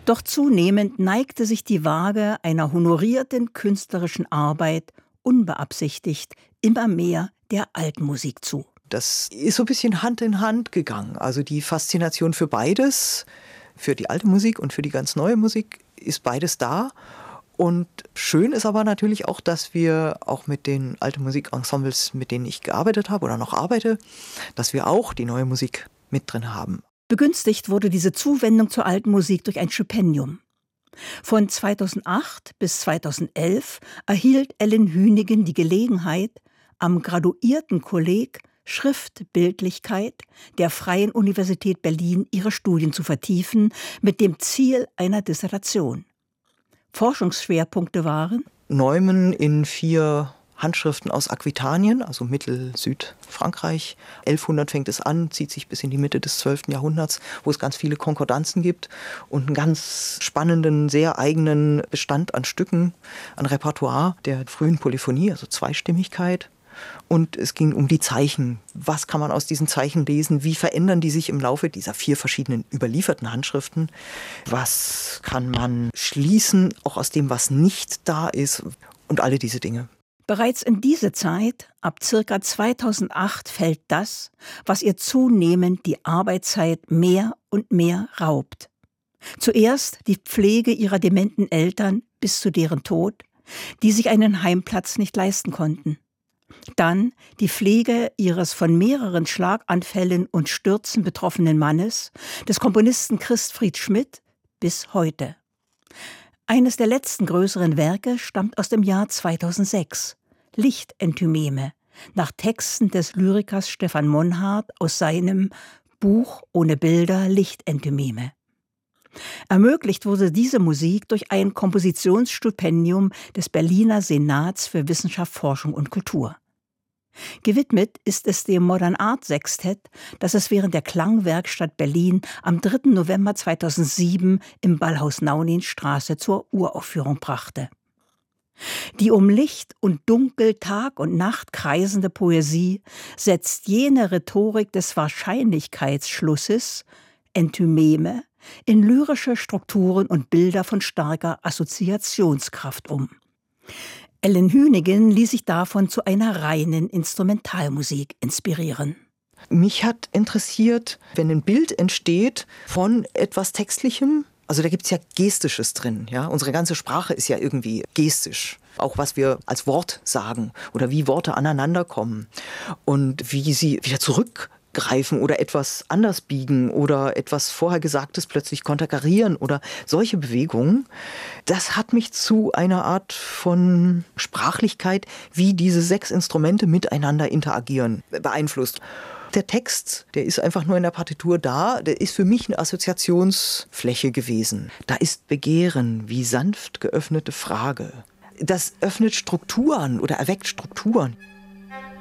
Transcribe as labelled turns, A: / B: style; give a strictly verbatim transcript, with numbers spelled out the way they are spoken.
A: Doch zunehmend neigte sich die Waage einer honorierten künstlerischen Arbeit unbeabsichtigt immer mehr der Altmusik zu.
B: Das ist so ein bisschen Hand in Hand gegangen. Also die Faszination für beides, für die alte Musik und für die ganz neue Musik, ist beides da. Und schön ist aber natürlich auch, dass wir auch mit den alten Musikensembles, mit denen ich gearbeitet habe oder noch arbeite, dass wir auch die neue Musik mit drin haben.
A: Begünstigt wurde diese Zuwendung zur alten Musik durch ein Stipendium. Von zweitausendacht bis zweitausendelf erhielt Ellen Hünigen die Gelegenheit, am Graduiertenkolleg Schriftbildlichkeit der Freien Universität Berlin ihre Studien zu vertiefen, mit dem Ziel einer Dissertation. Forschungsschwerpunkte waren
B: Neumen in vier Handschriften aus Aquitanien, also Mittel-Südfrankreich. elfhundert fängt es an, zieht sich bis in die Mitte des zwölften Jahrhunderts, wo es ganz viele Konkordanzen gibt und einen ganz spannenden, sehr eigenen Bestand an Stücken, an Repertoire der frühen Polyphonie, also Zweistimmigkeit. Und es ging um die Zeichen. Was kann man aus diesen Zeichen lesen? Wie verändern die sich im Laufe dieser vier verschiedenen überlieferten Handschriften? Was kann man schließen, auch aus dem, was nicht da ist? Und alle diese Dinge.
A: Bereits in diese Zeit, ab ca. zweitausendacht, fällt das, was ihr zunehmend die Arbeitszeit mehr und mehr raubt. Zuerst die Pflege ihrer dementen Eltern bis zu deren Tod, die sich einen Heimplatz nicht leisten konnten. Dann die Pflege ihres von mehreren Schlaganfällen und Stürzen betroffenen Mannes, des Komponisten Christfried Schmidt, bis heute. Eines der letzten größeren Werke stammt aus dem Jahr zweitausendsechs, Lichtentymeme, nach Texten des Lyrikers Stefan Monhard aus seinem Buch ohne Bilder Lichtentymeme. Ermöglicht wurde diese Musik durch ein Kompositionsstipendium des Berliner Senats für Wissenschaft, Forschung und Kultur. Gewidmet ist es dem Modern Art Sextett, das es während der Klangwerkstatt Berlin am dritten November zweitausendsieben im Ballhaus Nauninstraße zur Uraufführung brachte. Die um Licht und Dunkel, Tag und Nacht kreisende Poesie setzt jene Rhetorik des Wahrscheinlichkeitsschlusses, Entymeme, in lyrische Strukturen und Bilder von starker Assoziationskraft um. Ellen Hünigen ließ sich davon zu einer reinen Instrumentalmusik inspirieren.
B: Mich hat interessiert, wenn ein Bild entsteht von etwas Textlichem, also da gibt es ja Gestisches drin. Ja? Unsere ganze Sprache ist ja irgendwie gestisch. Auch was wir als Wort sagen oder wie Worte aneinander kommen und wie sie wieder zurückgreifen oder etwas anders biegen oder etwas vorher Gesagtes plötzlich konterkarieren oder solche Bewegungen. Das hat mich zu einer Art von Sprachlichkeit, wie diese sechs Instrumente miteinander interagieren, beeinflusst. Der Text, der ist einfach nur in der Partitur da, der ist für mich eine Assoziationsfläche gewesen. Da ist Begehren wie sanft geöffnete Frage. Das öffnet Strukturen oder erweckt Strukturen.